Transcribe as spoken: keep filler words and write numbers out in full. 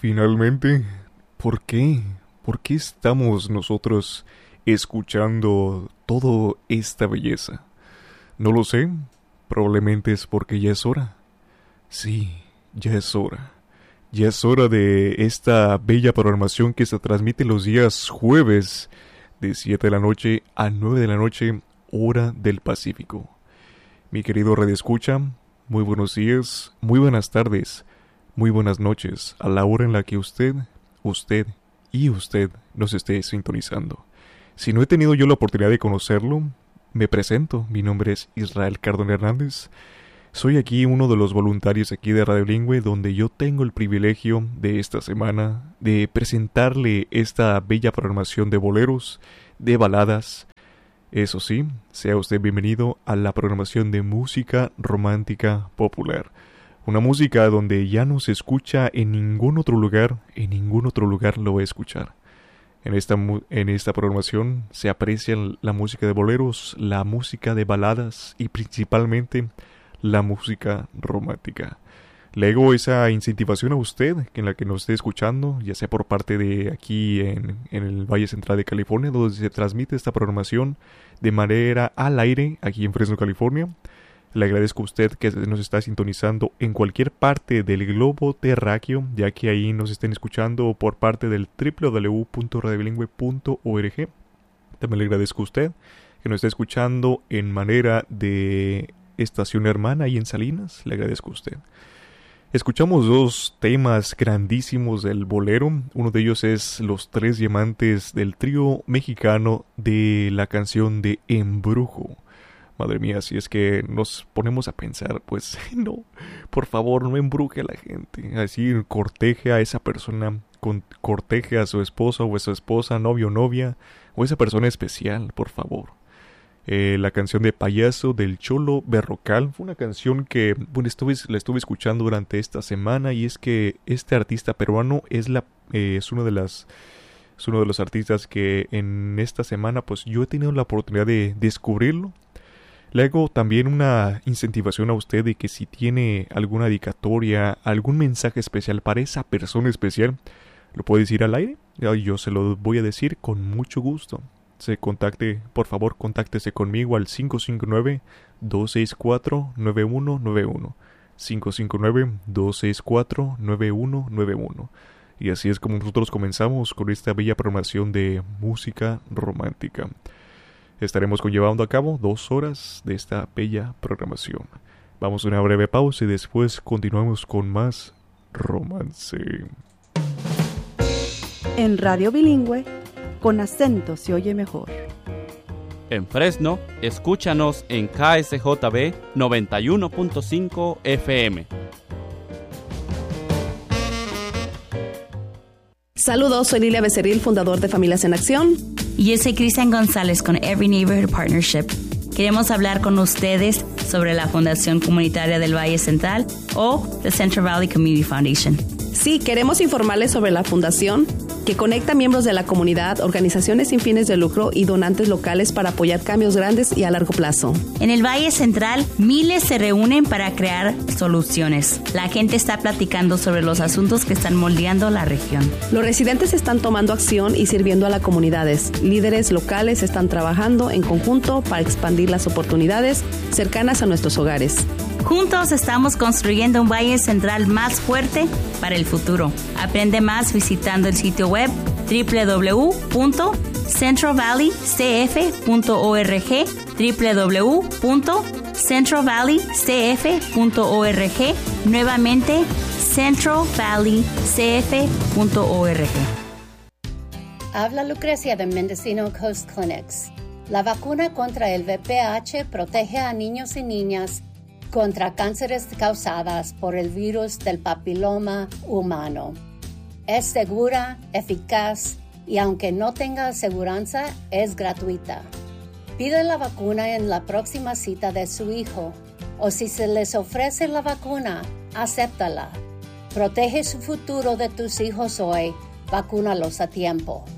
Finalmente, ¿por qué? ¿Por qué estamos nosotros escuchando toda esta belleza? No lo sé, probablemente es porque ya es hora. Sí, ya es hora. Ya es hora de esta bella programación que se transmite los días jueves de siete de la noche a nueve de la noche, hora del Pacífico. Mi querido radioescucha, muy buenos días, muy buenas tardes, muy buenas noches a la hora en la que usted, usted y usted nos esté sintonizando. Si no he tenido yo la oportunidad de conocerlo, me presento. Mi nombre es Israel Cardona Hernández. Soy aquí uno de los voluntarios aquí de Radio Bilingüe, donde yo tengo el privilegio de esta semana de presentarle esta bella programación de boleros, de baladas. Eso sí, sea usted bienvenido a la programación de música romántica popular. Una música donde ya no se escucha en ningún otro lugar, en ningún otro lugar lo va a escuchar. En esta, en esta programación se aprecia la música de boleros, la música de baladas y principalmente la música romántica. Le hago esa incentivación a usted, en la que nos esté escuchando, ya sea por parte de aquí en, en el Valle Central de California, donde se transmite esta programación de manera al aire, aquí en Fresno, California. Le agradezco a usted que nos está sintonizando en cualquier parte del globo terráqueo, ya que ahí nos estén escuchando por parte del doble u doble u doble u punto radio bilingüe punto org. También le agradezco a usted que nos está escuchando en manera de estación hermana y en Salinas. Le agradezco a usted. Escuchamos dos temas grandísimos del bolero. Uno de ellos es Los Tres Diamantes del trío mexicano de la canción de Embrujo. Madre mía, si es que nos ponemos a pensar, pues no, por favor, no embruje a la gente. Así corteje a esa persona, con, corteje a su esposo o a su esposa, novio o novia, o esa persona especial, por favor. Eh, la canción de Payaso del Cholo Berrocal fue una canción que, bueno, estuve, la estuve escuchando durante esta semana, y es que este artista peruano es, la, eh, es uno de las... es uno de los artistas que en esta semana pues yo he tenido la oportunidad de descubrirlo. Le hago también una incentivación a usted de que si tiene alguna dedicatoria, algún mensaje especial para esa persona especial, lo puede decir al aire. Yo se lo voy a decir con mucho gusto. Se contacte, por favor, contáctese conmigo al cinco cinco nueve, dos seis cuatro, nueve uno nueve uno. cinco cinco nueve, dos seis cuatro, nueve uno nueve uno. Y así es como nosotros comenzamos con esta bella programación de música romántica. Estaremos llevando a cabo dos horas de esta bella programación. Vamos a una breve pausa y después continuamos con más romance. En Radio Bilingüe, con acento se oye mejor. En Fresno, escúchanos en K S J B noventa y uno punto cinco F M. Saludos, soy Lilia Becerril, fundador de Familias en Acción. Y yo soy Cristian González con Every Neighborhood Partnership. Queremos hablar con ustedes sobre la Fundación Comunitaria del Valle Central o The Central Valley Community Foundation. Sí, queremos informarles sobre la fundación que conecta miembros de la comunidad, organizaciones sin fines de lucro y donantes locales para apoyar cambios grandes y a largo plazo. En el Valle Central, miles se reúnen para crear soluciones. La gente está platicando sobre los asuntos que están moldeando la región. Los residentes están tomando acción y sirviendo a las comunidades. Líderes locales están trabajando en conjunto para expandir las oportunidades cercanas a nuestros hogares. Juntos estamos construyendo un Valle Central más fuerte para el futuro. Aprende más visitando el sitio web doble u doble u doble u punto central valley c f punto org, doble u doble u doble u punto central valley c f punto org, nuevamente central valley c f punto org. Habla Lucrecia de Mendocino Coast Clinics. La vacuna contra el V P H protege a niños y niñas contra cánceres causadas por el virus del papiloma humano. Es segura, eficaz y aunque no tenga aseguranza, es gratuita. Pide la vacuna en la próxima cita de su hijo o si se les ofrece la vacuna, acéptala. Protege su futuro de tus hijos hoy, vacúnalos a tiempo.